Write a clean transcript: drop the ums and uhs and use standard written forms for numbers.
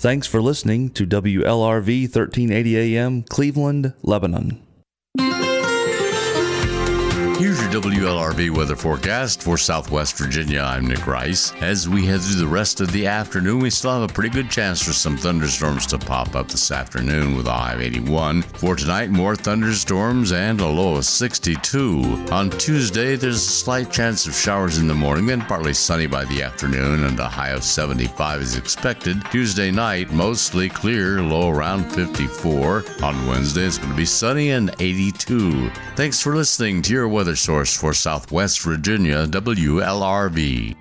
Thanks for listening to WLRV 1380 AM, Cleveland, Lebanon. Here's your WLRV weather forecast for Southwest Virginia. I'm Nick Rice. As we head through the rest of the afternoon, we still have a pretty good chance for some thunderstorms to pop up this afternoon with a high of 81. For tonight, more thunderstorms and a low of 62. On Tuesday, there's a slight chance of showers in the morning, then partly sunny by the afternoon, and a high of 75 is expected. Tuesday night, mostly clear, low around 54. On Wednesday, it's going to be sunny and 82. Thanks for listening to your weather source for Southwest Virginia, WLRV.